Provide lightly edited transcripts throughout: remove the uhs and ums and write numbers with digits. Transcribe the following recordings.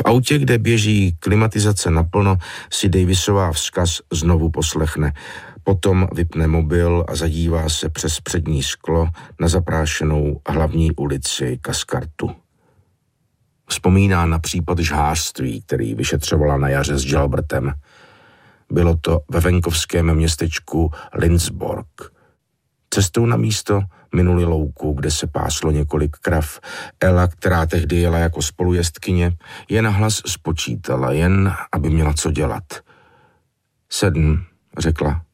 V autě, kde běží klimatizace naplno, si Davisová vzkaz znovu poslechne. Potom vypne mobil a zadívá se přes přední sklo na zaprášenou hlavní ulici Kaskartu. Vzpomíná na případ žhářství, který vyšetřovala na jaře s Jalbertem. Bylo to ve venkovském městečku Lindsborg. Cestou na místo minuli louku, kde se páslo několik krav. Ela, která tehdy jela jako spolujezdkyně, je nahlas spočítala, jen aby měla co dělat. 7, řekla.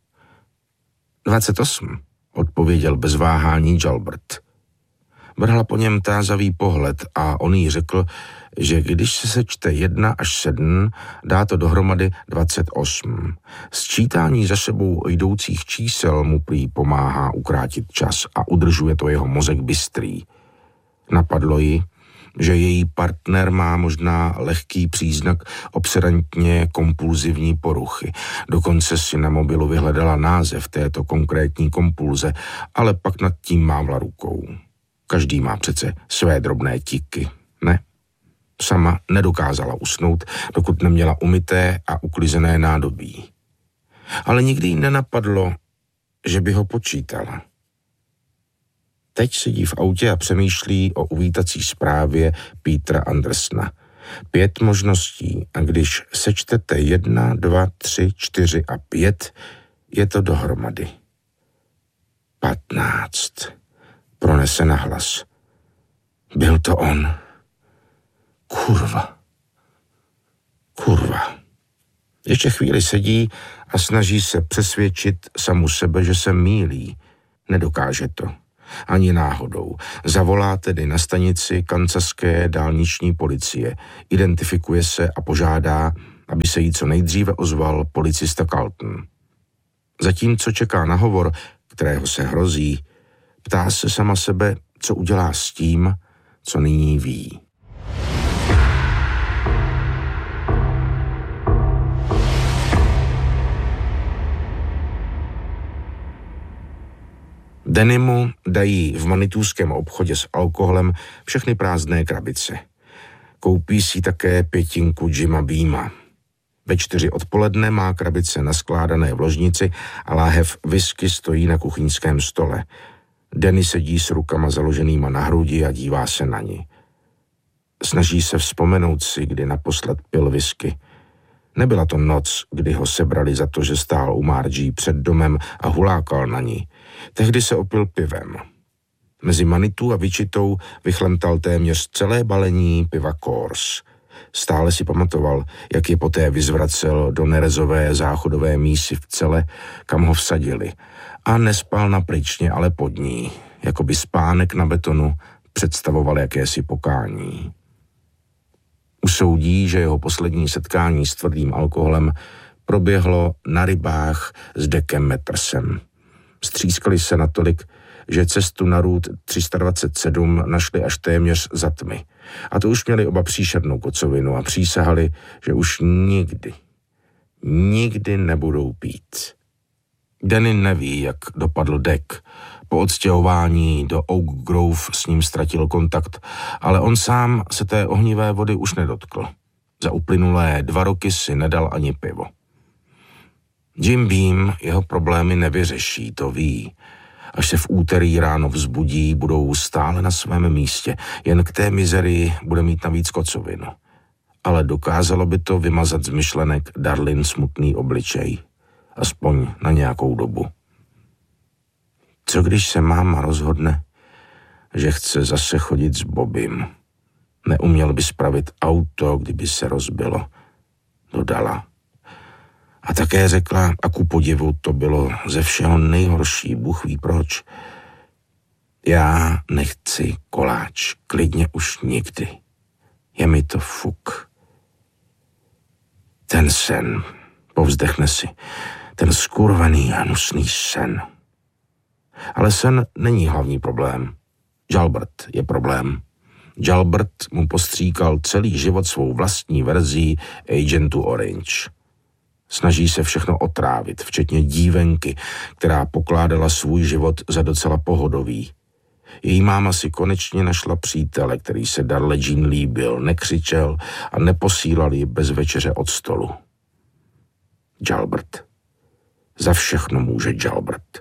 28, odpověděl bez váhání Jalbert. Vrhla po něm tázavý pohled a on jí řekl, že když se sečte 1 až 7, dá to dohromady 28. Sčítání za sebou jdoucích čísel mu prý pomáhá ukrátit čas a udržuje to jeho mozek bystrý. Napadlo jí, že její partner má možná lehký příznak obsedantně kompulzivní poruchy. Dokonce si na mobilu vyhledala název této konkrétní kompulze, ale pak nad tím mávla rukou. Každý má přece své drobné tiky, ne? Sama nedokázala usnout, dokud neměla umyté a uklizené nádobí. Ale nikdy jí nenapadlo, že by ho počítala. Teď sedí v autě a přemýšlí o uvítací zprávě Petera Andersna. 5 možností a když sečtete 1, 2, 3, 4 a 5, je to dohromady 15. Pronese nahlas. Byl to on. Kurva. Ještě chvíli sedí a snaží se přesvědčit samu sebe, že se mýlí. Nedokáže to. Ani náhodou. Zavolá tedy na stanici kansaské dálniční policie. Identifikuje se a požádá, aby se jí co nejdříve ozval policista Carlton. Zatímco čeká na hovor, kterého se hrozí, ptá se sama sebe, co udělá s tím, co nyní ví. Dannymu dají v manitůském obchodě s alkoholem všechny prázdné krabice. Koupí si také 5 Jima Beama. Ve 4 odpoledne má krabice naskládané v ložnici a láhev whisky stojí na kuchyňském stole. Danny sedí s rukama založenýma na hrudi a dívá se na ní. Snaží se vzpomenout si, kdy naposled pil whisky. Nebyla to noc, kdy ho sebrali za to, že stál u Margie před domem a hulákal na ní. Tehdy se opil pivem. Mezi Manitou a Wichitou vychlemtal téměř celé balení piva Coors. Stále si pamatoval, jak je poté vyzvracel do nerezové záchodové mísy v cele, kam ho vsadili. A nespal na pryčně, ale pod ní, jako by spánek na betonu představoval jakési pokání. Usoudí, že jeho poslední setkání s tvrdým alkoholem proběhlo na rybách s Deckem Mattersem. Střískali se natolik, že cestu na Route 327 našli až téměř za tmy. A to už měli oba příšernou kocovinu a přísahali, že už nikdy nebudou pít. Danny neví, jak dopadl Deck. Po odstěhování do Oak Grove s ním ztratil kontakt, ale on sám se té ohnivé vody už nedotkl. Za uplynulé 2 roky si nedal ani pivo. Jim Beam jeho problémy nevyřeší, to ví. Až se v úterý ráno vzbudí, budou stále na svém místě. Jen k té mizerii bude mít navíc kocovinu. Ale dokázalo by to vymazat z myšlenek Darlin smutný obličej. Aspoň na nějakou dobu. Co když se máma rozhodne, že chce zase chodit s Bobem? Neuměl by spravit auto, kdyby se rozbilo. Dodala. A také řekla, a ku podivu to bylo ze všeho nejhorší, Bůh ví proč. Já nechci koláč, klidně už nikdy. Je mi to fuk. Ten sen, povzdechne si, ten skurvený a hnusný sen. Ale sen není hlavní problém. Jalbert je problém. Jalbert mu postříkal celý život svou vlastní verzí Agentu Orange. Snaží se všechno otrávit, včetně dívenky, která pokládala svůj život za docela pohodový. Její máma si konečně našla přítele, který se Darle Jean líbil, nekřičel a neposílal ji bez večeře od stolu. Jalbert. Za všechno může Jalbert.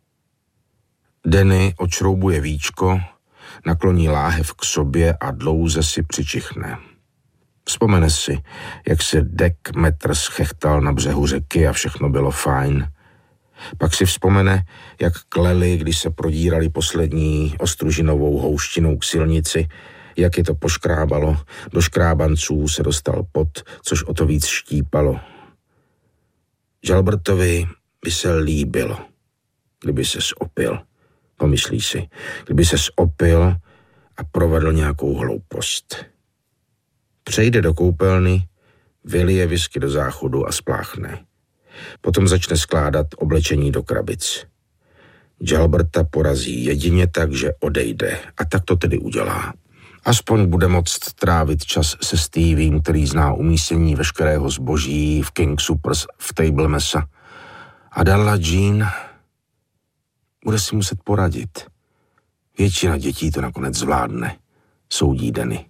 Danny odšroubuje víčko, nakloní láhev k sobě a dlouze si přičichne. Vzpomene si, jak se Dek Metr schechtal na břehu řeky a všechno bylo fajn. Pak si vzpomene, jak kleli, když se prodírali poslední ostružinovou houštinou k silnici, jak je to poškrábalo, do škrábanců se dostal pot, což o to víc štípalo. Jalbertovi by se líbilo, kdyby se opil, pomyslí si, kdyby se opil a provedl nějakou hloupost. Přejde do koupelny, vylije whisky do záchodu a spláchne. Potom začne skládat oblečení do krabic. Jalberta porazí jedině tak, že odejde, a tak to tedy udělá. Aspoň bude moct trávit čas se Stevem, který zná umístění veškerého zboží v King Supers v Table Mesa. A Darla Jean bude si muset poradit. Většina dětí to nakonec zvládne, soudí Danny.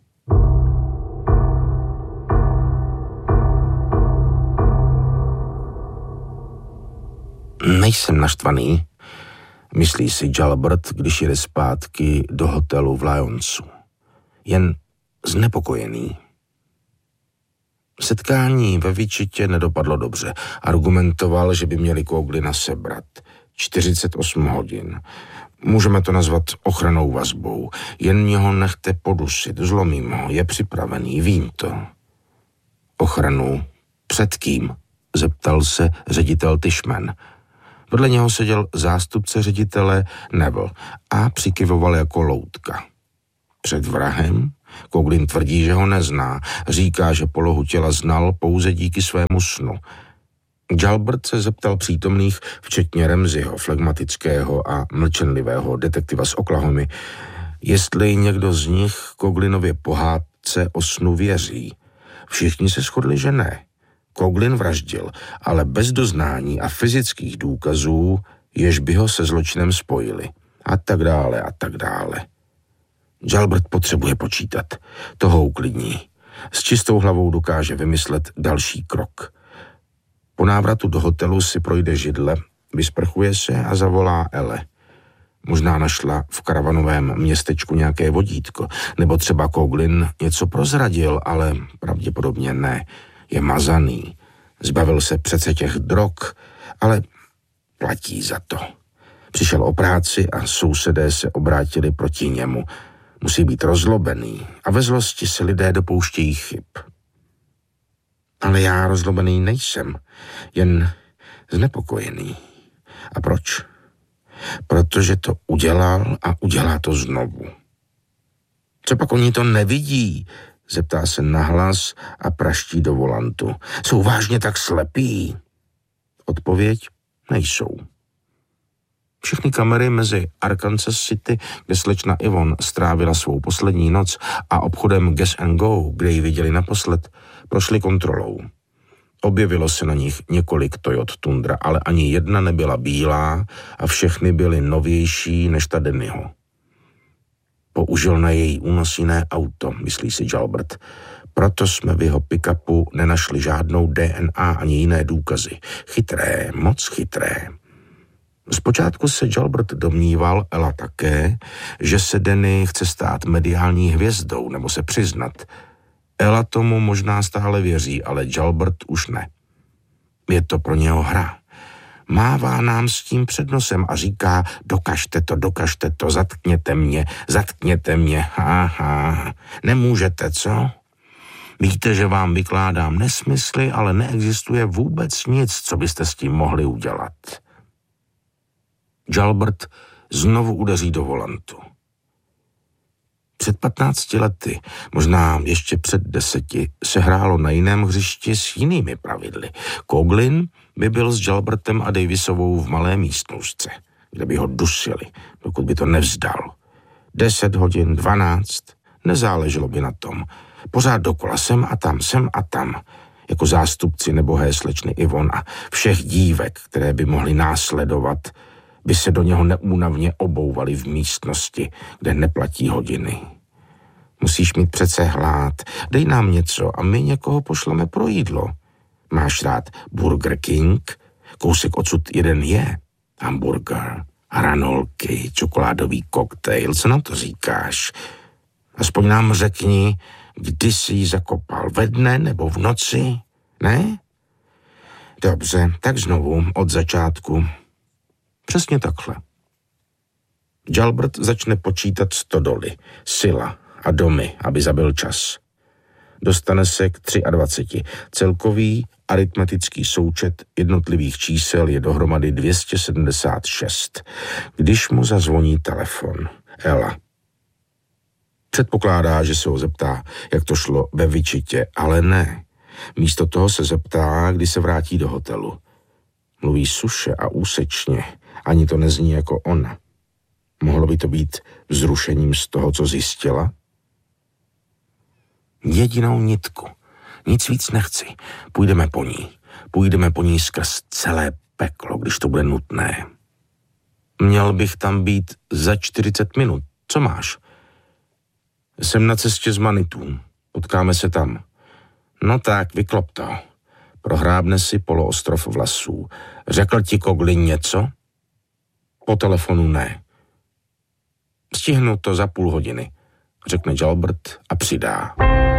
Nejsem naštvaný, myslí si Jalbert, když jede zpátky do hotelu v Lyonsu. Jen znepokojený. Setkání ve Wichitě nedopadlo dobře. Argumentoval, že by měli Couglina sebrat. 48 hodin. Můžeme to nazvat ochrannou vazbou. Jen mě ho nechte podusit, zlomím ho, je připravený, vím to. Ochranu před kým? Zeptal se ředitel Tishman. Vedle něho seděl zástupce ředitele Neville a přikyvoval jako loutka. Před vrahem? Couglin tvrdí, že ho nezná. Říká, že polohu těla znal pouze díky svému snu. Jalbert se zeptal přítomných, včetně Ramseyho, flegmatického a mlčenlivého detektiva z Oklahomy, jestli někdo z nich Couglinově pohádce o snu věří. Všichni se shodli, že ne. Couglin vraždil, ale bez doznání a fyzických důkazů, jež by ho se zločinem spojili. A tak dále, a tak dále. Jalbert potřebuje počítat. Toho uklidní. S čistou hlavou dokáže vymyslet další krok. Po návratu do hotelu si projde židle, vysprchuje se a zavolá Ele. Možná našla v karavanovém městečku nějaké vodítko, nebo třeba Couglin něco prozradil, ale pravděpodobně ne. Je mazaný. Zbavil se přece těch drog, ale platí za to. Přišel o práci a sousedé se obrátili proti němu. Musí být rozlobený a ve zlosti se lidé dopouštějí chyb. Ale já rozlobený nejsem, jen znepokojený. A proč? Protože to udělal a udělá to znovu. Co pak oni to nevidí? Zeptá se nahlas a praští do volantu. Jsou vážně tak slepí? Odpověď nejsou. Všechny kamery mezi Arkansas City, kde slečna Yvonne strávila svou poslední noc, a obchodem Gas and Go, kde ji viděli naposled, prošly kontrolou. Objevilo se na nich několik Toyota Tundra, ale ani jedna nebyla bílá a všechny byly novější než ta Dannyho. Použil na její únos jiné auto, myslí si Jalbert. Proto jsme v jeho pick-upu nenašli žádnou DNA ani jiné důkazy. Chytré, moc chytré. Zpočátku se Jalbert domníval, Ela také, že se Danny chce stát mediální hvězdou nebo se přiznat. Ela tomu možná stále věří, ale Jalbert už ne. Je to pro něho hra. Mává nám s tím před nosem a říká, dokažte to, zatkněte mě, haha, nemůžete, co? Víte, že vám vykládám nesmysly, ale neexistuje vůbec nic, co byste s tím mohli udělat. Jalbert znovu udeří do volantu. Před 15 lety, možná ještě před 10, se hrálo na jiném hřišti s jinými pravidly. Couglin by byl s Jalbertem a Davisovou v malé místnostce, kde by ho dusili, dokud by to nevzdal. 10 hodin, 12, nezáleželo by na tom. Pořád dokola sem a tam, jako zástupci nebohé slečny Yvonne a všech dívek, které by mohly následovat, by se do něho neúnavně obouvali v místnosti, kde neplatí hodiny. Musíš mít přece hlad, dej nám něco a my někoho pošleme pro jídlo. Máš rád Burger King? Kousek odsud jeden je. Hamburger, hranolky, čokoládový koktejl, co na to říkáš? Aspoň nám řekni, kdy jsi ji zakopal, ve dne nebo v noci, ne? Dobře, tak znovu, od začátku. Přesně takhle. Jalbert začne počítat stodoly, sila a domy, aby zabil čas. Dostane se k 23. Celkový aritmetický součet jednotlivých čísel je dohromady 276. Když mu zazvoní telefon. Ela. Předpokládá, že se ho zeptá, jak to šlo ve Wichitě, ale ne. Místo toho se zeptá, kdy se vrátí do hotelu. Mluví suše a úsečně, ani to nezní jako ona. Mohlo by to být vzrušením z toho, co zjistila? Jedinou nitku. Nic víc nechci. Půjdeme po ní. Půjdeme po ní skrz celé peklo, když to bude nutné. Měl bych tam být za 40 minut. Co máš? Jsem na cestě z Manitou. Potkáme se tam. No tak, vyklop to. Prohrábne si poloostrov vlasů. Řekl ti Coughlin něco? Po telefonu ne. Stihnu to za půl hodiny, řekne Jalbert a přidá.